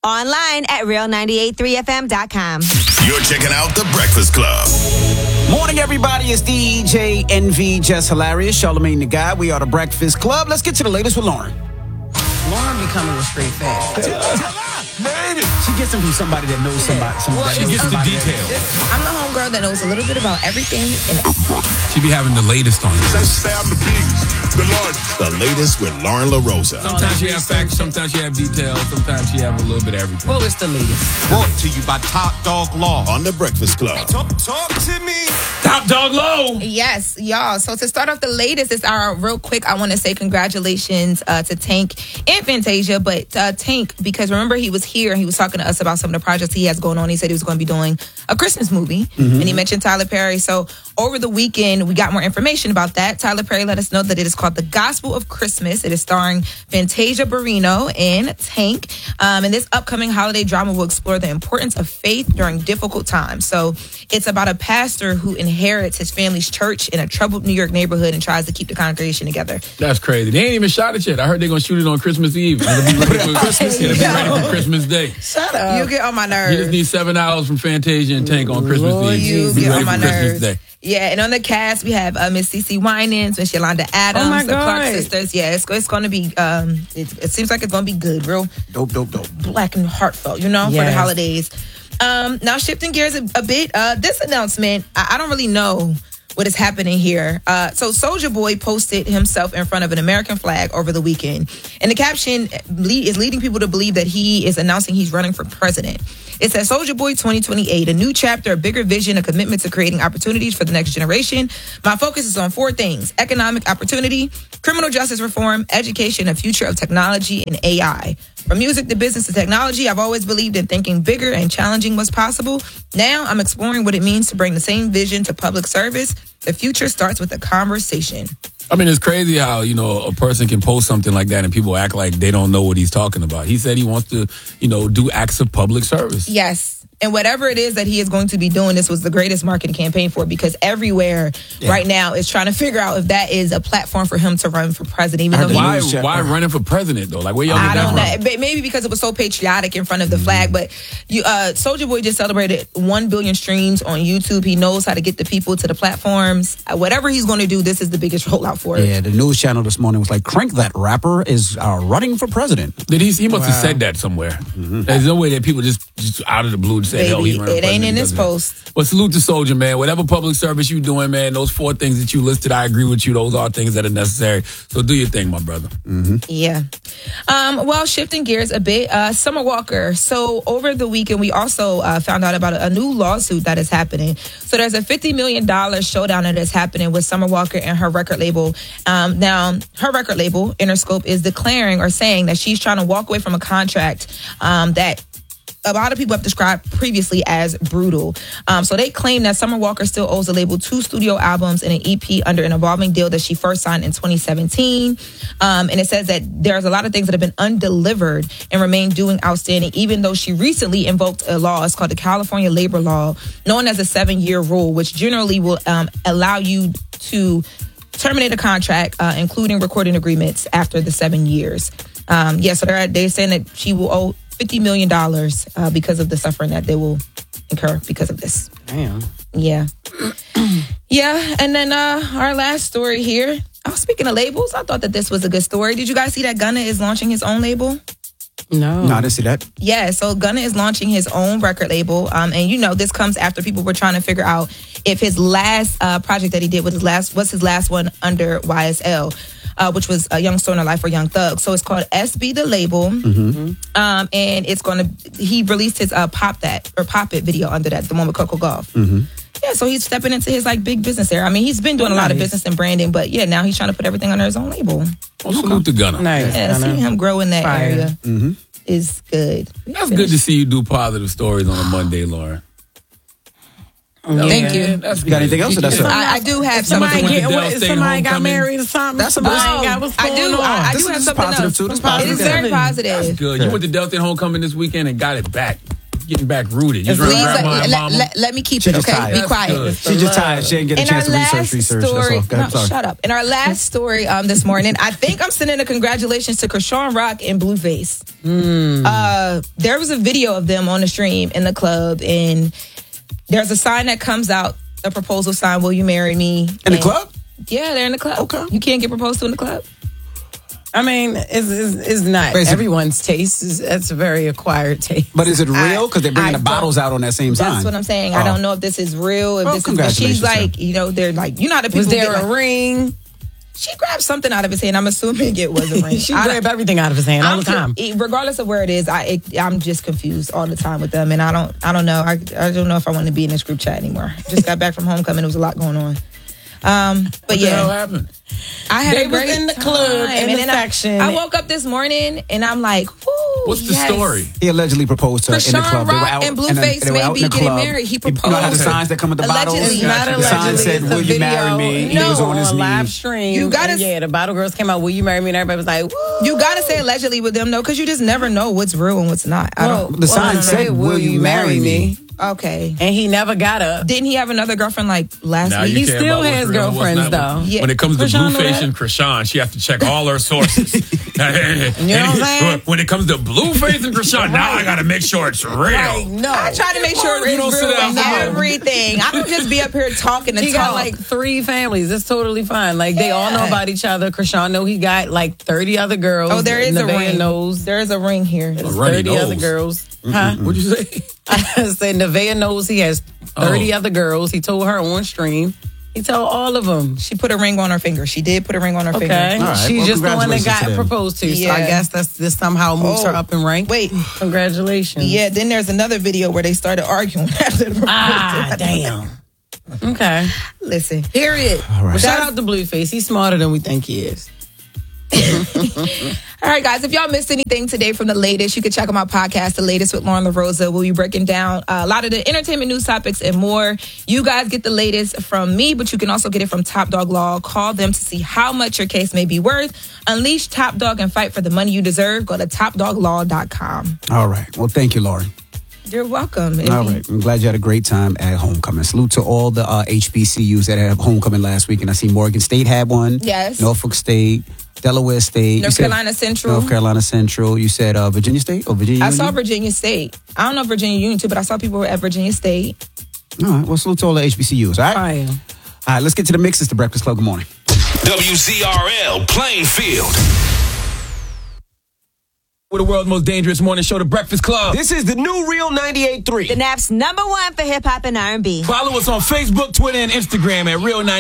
Online at real983fm.com. You're checking out The Breakfast Club. Morning, everybody. It's DJ NV, Just Hilarious, Charlamagne the Guy. We are The Breakfast Club. Let's get to the latest with Lauren. Lauren becoming a straight fan. She gets them from somebody that knows somebody. She gets the details. I'm the homegirl that knows a little bit about everything. She be having the latest on you. The latest with Lauren LaRosa. Sometimes she have facts, sometimes she have details, sometimes she have a little bit of everything. Well, it's the latest. Brought to you by Top Dog Law on The Breakfast Club. Talk to me. Top Dog Law. Yes, y'all. So to start off the latest, it's our real quick. I want to say congratulations to Tank and Fantasia, but Tank, because remember he was here and he was talking to us about some of the projects he has going on. He said he was going to be doing a Christmas movie, and he mentioned Tyler Perry. So over the weekend, we got more information about that. Tyler Perry let us know that it is called The Gospel of Christmas. It is starring Fantasia Barrino and Tank. And this upcoming holiday drama will explore the importance of faith during difficult times. So it's about a pastor who inherits his family's church in a troubled New York neighborhood and tries to keep the congregation together. That's crazy. They ain't even shot it yet. I heard they're going to shoot it on Christmas Eve. It'll be ready for Christmas. It'll be ready for Christmas Day. Shut up. You get on my nerves. You just need 7 hours from Fantasia and Tank on Christmas Eve. You be get ready on my for Christmas nerves. Day. Yeah, and on the cast, we have Miss CeCe Winans, Miss Yolanda Adams, the Clark sisters. Yeah, it's going to be, it seems like it's going to be good, real Dope. black and heartfelt, for the holidays. Now, shifting gears a bit, this announcement, I don't really know what is happening here. So Soulja Boy posted himself in front of an American flag over the weekend. And the caption is leading people to believe that he is announcing he's running for president. It says, Soulja Boy 2028, a new chapter, a bigger vision, a commitment to creating opportunities for the next generation. My focus is on 4 things: economic opportunity, criminal justice reform, education, a future of technology, and AI. From music to business to technology, I've always believed in thinking bigger and challenging what's possible. Now I'm exploring what it means to bring the same vision to public service. The future starts with a conversation. I mean, it's crazy how, a person can post something like that and people act like they don't know what he's talking about. He said he wants to, do acts of public service. Yes. And whatever it is that he is going to be doing, this was the greatest marketing campaign for it, because everywhere right now is trying to figure out if that is a platform for him to run for president. Even though why running for president, though? Like, where y'all get that from? I don't know. Maybe because it was so patriotic in front of the flag. But Soulja Boy just celebrated 1 billion streams on YouTube. He knows how to get the people to the platforms. Whatever he's going to do, this is the biggest rollout for it. Yeah, the news channel this morning was like, Crank, that rapper is running for president. He must have said that somewhere. There's no way that people just out of the blue say, Baby, it ain't in this post. But salute to Soulja, man. Whatever public service you doing, man, those 4 things that you listed, I agree with you. Those are things that are necessary. So do your thing, my brother. Yeah. Well, shifting gears a bit, Summer Walker. So over the weekend, we also found out about a new lawsuit that is happening. So there's a $50 million showdown that is happening with Summer Walker and her record label. Now, her record label, Interscope, is declaring or saying that she's trying to walk away from a contract that a lot of people have described previously as brutal. So they claim that Summer Walker still owes the label 2 studio albums and an EP under an evolving deal that she first signed in 2017. And it says that there's a lot of things that have been undelivered and remain due and outstanding, even though she recently invoked a law. It's called the California Labor Law, known as a 7-year rule, which generally will allow you to terminate a contract, including recording agreements after the 7 years. So they're saying that she will owe $50 million because of the suffering that they will incur because of this. Damn. Yeah. Yeah, and then our last story here. Speaking of labels, I thought that this was a good story. Did you guys see that Gunna is launching his own label? No, I didn't see that. Yeah, so Gunna is launching his own record label. And this comes after people were trying to figure out if his last project that he did was his last one under YSL. Which was a Young Stoner Life or Young Thug. So it's called SB the Label. And he released his Pop It video under that, the one with Coco Gauff. Yeah, so he's stepping into his big business era. I mean, he's been doing a lot of business and branding, but yeah, now he's trying to put everything under his own label. Well, salute to Gunna. Nice. Yeah, seeing him grow in that area is good. That's good to see you do positive stories on a Monday, Lauren. Thank you. You got anything else? I do have somebody got married or something. That's a I do have something positive else. Too. This It is very positive. That's good. You went to Delta Homecoming this weekend and got it back. getting back rooted. You Please, remember grandma and mama? let me keep She it, just okay? tired. Be That's quiet. good. She just tired. She didn't get a chance to research. Story, That's all. no, Sorry. shut up. In our last story this morning, I think I'm sending a congratulations to Krishan Rock and Blueface. There was a video of them on the stream in the club, and there's a sign that comes out, a proposal sign, will you marry me? In the club? Yeah, they're in the club. Okay. You can't get proposed to in the club? I mean, it's not everyone's taste. That's a very acquired taste. But is it real? Because they're bringing the bottles out on that same sign. That's what I'm saying. I don't know if this is real. If this is, but she's like, they're like, you know how the people Was there get a ring? She grabbed something out of his hand. I'm assuming it was a ring. She grabbed everything out of his hand all the time. Regardless of where it is, I'm just confused all the time with them, and I don't know. I don't know if I want to be in this group chat anymore. Just got back from homecoming. There was a lot going on. But what the hell happened? I had They a great was in the club time. in the section. I woke up this morning and I'm like, whoo. What's the story? He allegedly proposed to her in the club. Krishan Rock and Blueface may be getting married. He proposed. You know how the signs that come with the bottles? Allegedly. It's not The allegedly. sign said, It's a will you marry me? He was on his live knees. stream. You gotta- the bottle girls came out, will you marry me? And everybody was like, woo. You gotta say allegedly with them though, because you just never know what's real and what's not. The sign said, will you marry me? Okay. And he never got up. Didn't he have another girlfriend like last Now week? you He care still about what's has real and what's girlfriends, not. though. Yeah. When it comes to Krishan know Blueface that? and Krishan, she has to check all her sources. You know what I'm saying? When it comes to Blueface and Krishan, now I got to make sure it's real. Like, no. I try to make sure You it's don't sit real down with for no- everything. I don't just be up here talking to He talk. got like 3 families. It's totally fine. Like they all know about each other. Krishan know he got like 30 other girls. Oh, there is a Nevaeh ring. knows There is a ring here. there's runny 30 other nose. girls. Huh? What'd you say? I said Nevaeh knows he has 30 Oh. other girls. He told her on stream. He told all of them. She put a ring on her finger. She did put a ring on her Okay, finger. All right. she's Well, just the one that congratulations got to them. proposed to. So Yeah. I guess this somehow moves her up in rank. Wait. Congratulations. Yeah, then there's another video where they started arguing after the proposal. Ah, damn. Okay. Listen. Period. All right. Well, shout out to Blueface. He's smarter than we think he is. All right, guys, if y'all missed anything today from the latest, you can check out my podcast, The Latest with Lauren LaRosa. We'll be breaking down a lot of the entertainment news topics and more. You guys get the latest from me, but you can also get it from Top Dog Law. Call them to see how much your case may be worth. Unleash Top Dog and fight for the money you deserve. Go to topdoglaw.com. All right. Well, thank you, Lauren. You're welcome. All right. I'm glad you had a great time at homecoming. Salute to all the HBCUs that had homecoming last week. And I see Morgan State had one. Yes. Norfolk State, Delaware State. North Carolina Central. North Carolina Central. You said Virginia State or Virginia I Union? saw Virginia State. I don't know Virginia Union too, but I saw people at Virginia State. All right. Well, salute to all the HBCUs. All right. Fire. All right. Let's get to the mix. It's the Breakfast Club. Good morning. WZRL Plainfield. With the world's most dangerous morning show, The Breakfast Club. This is the new Real 98.3. The Nap's #1 for hip hop and R&B. Follow us on Facebook, Twitter, and Instagram at Real 98.3.